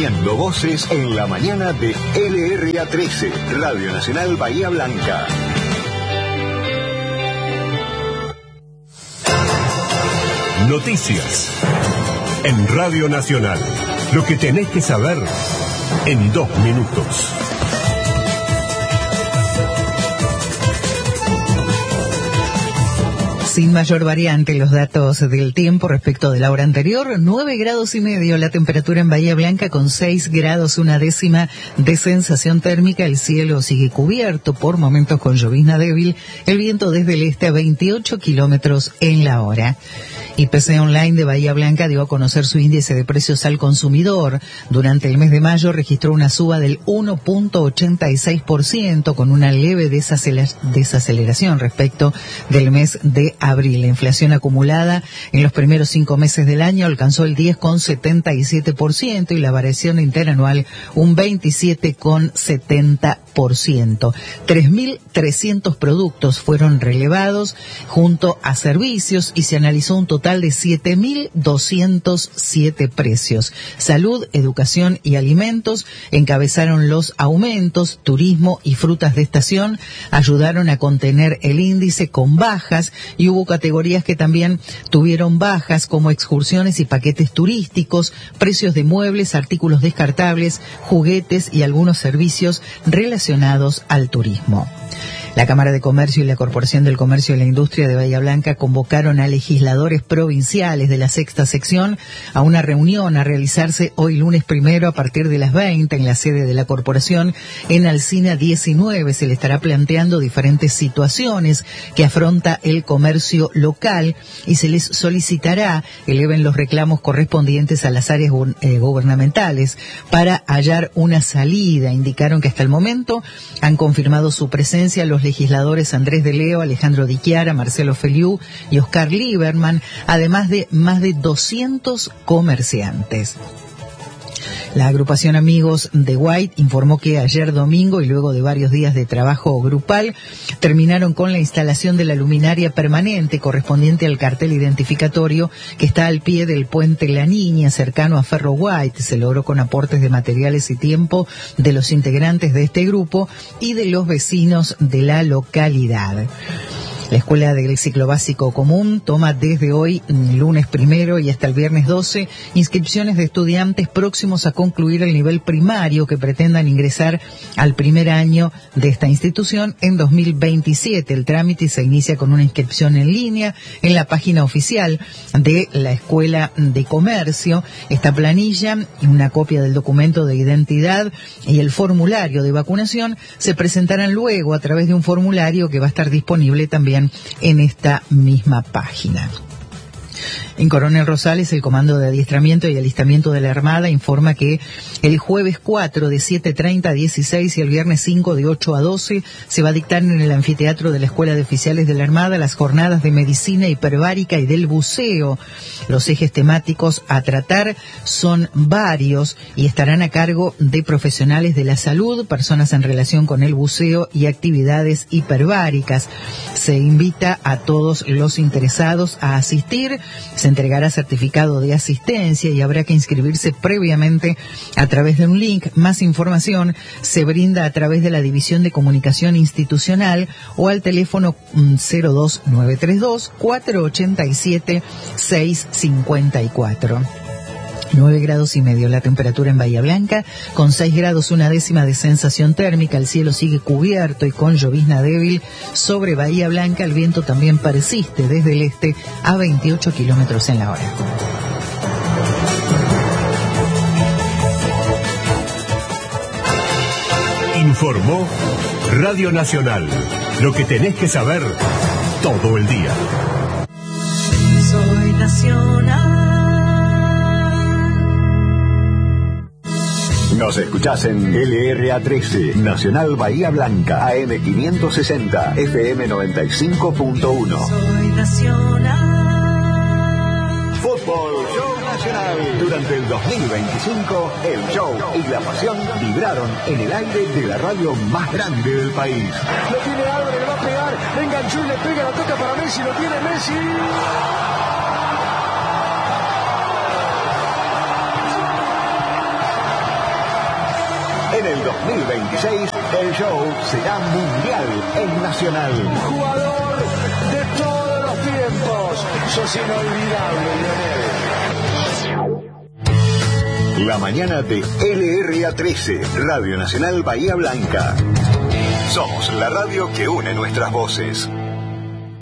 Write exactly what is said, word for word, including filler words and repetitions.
uniendo voces en la mañana de L R A trece, Radio Nacional Bahía Blanca. Noticias en Radio Nacional. Lo que tenés que saber en dos minutos. Sin mayor variante, los datos del tiempo respecto de la hora anterior: nueve grados y medio la temperatura en Bahía Blanca, con seis grados una décima de sensación térmica. El cielo sigue cubierto, por momentos con llovizna débil, el viento desde el este a veintiocho kilómetros en la hora. I P C Online de Bahía Blanca dio a conocer su índice de precios al consumidor. Durante el mes de mayo registró una suba del uno punto ochenta y seis por ciento, con una leve desaceleración respecto del mes de abril. La inflación acumulada en los primeros cinco meses del año alcanzó el diez coma setenta y siete por ciento y la variación interanual un veintisiete coma setenta por ciento. tres mil trescientos productos fueron relevados junto a servicios y se analizó un total de siete mil doscientos siete precios. Salud, educación y alimentos encabezaron los aumentos. Turismo y frutas de estación ayudaron a contener el índice con bajas, y hubo categorías que también tuvieron bajas, como excursiones y paquetes turísticos, precios de muebles, artículos descartables, juguetes y algunos servicios relacionados al turismo. La Cámara de Comercio y la Corporación del Comercio y la Industria de Bahía Blanca convocaron a legisladores provinciales de la sexta sección a una reunión a realizarse hoy lunes primero a partir de las veinte en la sede de la Corporación en Alsina diecinueve. Se le estará planteando diferentes situaciones que afronta el comercio local y se les solicitará eleven los reclamos correspondientes a las áreas eh, gubernamentales para hallar una salida. Indicaron que hasta el momento han confirmado su presencia los legisladores Andrés de Leo, Alejandro Di Chiara, Marcelo Feliú y Oscar Lieberman, además de más de doscientos comerciantes. La agrupación Amigos de White informó que ayer domingo, y luego de varios días de trabajo grupal, terminaron con la instalación de la luminaria permanente correspondiente al cartel identificatorio que está al pie del puente La Niña, cercano a Ferro White. Se logró con aportes de materiales y tiempo de los integrantes de este grupo y de los vecinos de la localidad. La Escuela del Ciclo Básico Común toma desde hoy, lunes primero y hasta el viernes doce, inscripciones de estudiantes próximos a concluir el nivel primario que pretendan ingresar al primer año de esta institución en dos mil veintisiete. El trámite se inicia con una inscripción en línea en la página oficial de la Escuela de Comercio. Esta planilla, una copia del documento de identidad y el formulario de vacunación se presentarán luego a través de un formulario que va a estar disponible también en esta misma página. En Coronel Rosales, el Comando de Adiestramiento y Alistamiento de la Armada informa que el jueves cuatro de siete treinta a dieciséis y el viernes cinco de ocho a doce se va a dictar en el anfiteatro de la Escuela de Oficiales de la Armada las jornadas de medicina hiperbárica y del buceo. Los ejes temáticos a tratar son varios y estarán a cargo de profesionales de la salud, personas en relación con el buceo y actividades hiperbáricas. Se invita a todos los interesados a asistir. Se entregará certificado de asistencia y habrá que inscribirse previamente a través de un link. Más información se brinda a través de la División de Comunicación Institucional o al teléfono cero dos nueve tres dos, cuatro ocho siete, seis cinco cuatro. nueve grados y medio la temperatura en Bahía Blanca, con seis grados una décima de sensación térmica. El cielo sigue cubierto y con llovizna débil sobre Bahía Blanca. El viento también persiste desde el este a veintiocho kilómetros en la hora. Informó Radio Nacional. Lo que tenés que saber todo el día. Soy Nacional. Nos escuchás en L R A trece, Nacional Bahía Blanca, A M quinientos sesenta, F M noventa y cinco punto uno. Soy Nacional. Fútbol Show Nacional. Durante el dos mil veinticinco, el show y la pasión vibraron en el aire de la radio más grande del país. Lo tiene Álvarez, le va a pegar, enganchó y le pega, la toca para Messi, lo tiene Messi. En el dos mil veintiséis, el show será mundial en Nacional. Jugador de todos los tiempos. Sos inolvidable, Lionel. La mañana de L R A trece, Radio Nacional Bahía Blanca. Somos la radio que une nuestras voces.